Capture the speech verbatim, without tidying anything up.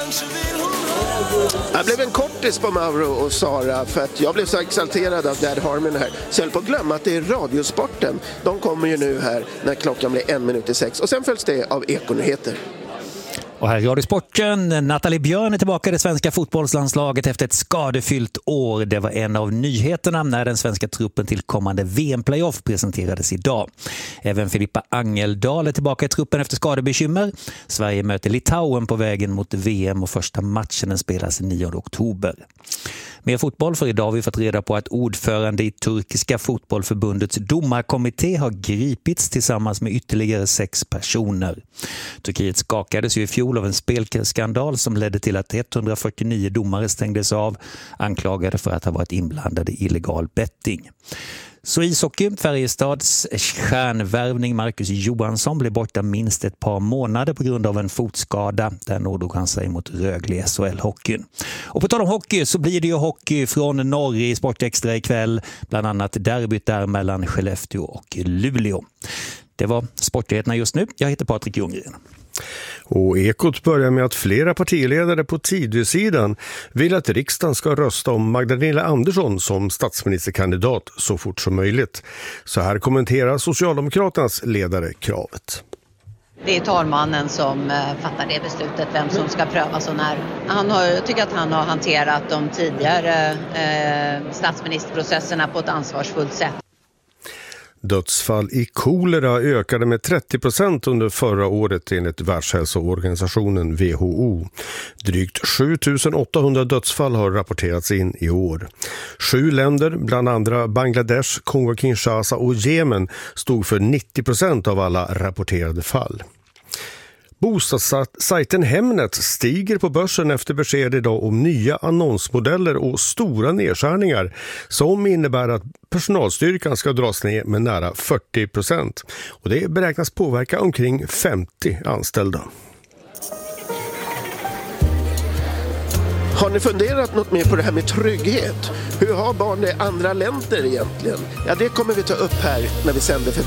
Jag blev en kortis på Mauro och Sara för att jag blev så exalterad av Dad Harmon här. Så jag höll på att glömma att det är Radiosporten. De kommer ju nu här när klockan blir en minut i sex. Och sen följs det av Ekonyheter. Och här i Radiosporten, Nathalie Björn är tillbaka i det svenska fotbollslandslaget efter ett skadefyllt år. Det var en av nyheterna när den svenska truppen till kommande V M-playoff presenterades idag. Även Filippa Angeldal är tillbaka i truppen efter skadebekymmer. Sverige möter Litauen på vägen mot V M och första matchen spelas nionde oktober. Mer fotboll, för idag har vi fått reda på att ordförande i turkiska fotbollförbundets domarkommitté har gripits tillsammans med ytterligare sex personer. Turkiet skakades ju i fjol av en spelskandal som ledde till att etthundrafyrtionio domare stängdes av, anklagade för att ha varit inblandade i illegal betting. Så ishockey, Färjestads stjärnvärvning Marcus Johansson blev borta minst ett par månader på grund av en fotskada. Där nådde han sig mot Rögle i S H L-hockeyn. Och på tal om hockey så blir det ju hockey från norr i Sportextra ikväll. Bland annat derbyt där mellan Skellefteå och Luleå. Det var sportnyheterna just nu. Jag heter Patrik Ljunggren. Och Ekot börjar med att flera partiledare på Tidösidan vill att riksdagen ska rösta om Magdalena Andersson som statsministerkandidat så fort som möjligt. Så här kommenterar Socialdemokraternas ledare kravet. Det är talmannen som fattar det beslutet, vem som ska prövas och när. Han har, jag tycker att han har hanterat de tidigare eh, statsministerprocesserna på ett ansvarsfullt sätt. Dödsfall i kolera ökade med trettio procent under förra året enligt Världshälsoorganisationen W H O. Drygt sju tusen åttahundra dödsfall har rapporterats in i år. Sju länder, bland andra Bangladesh, Kongo-Kinshasa och Jemen, stod för nittio procent av alla rapporterade fall. Bostadssajten Hemnet stiger på börsen efter besked idag om nya annonsmodeller och stora nedskärningar som innebär att personalstyrkan ska dras ner med nära fyrtio procent. Och det beräknas påverka omkring femtio anställda. Har ni funderat något mer på det här med trygghet? Hur har barn i andra länder egentligen? Ja, det kommer vi ta upp här när vi sänder för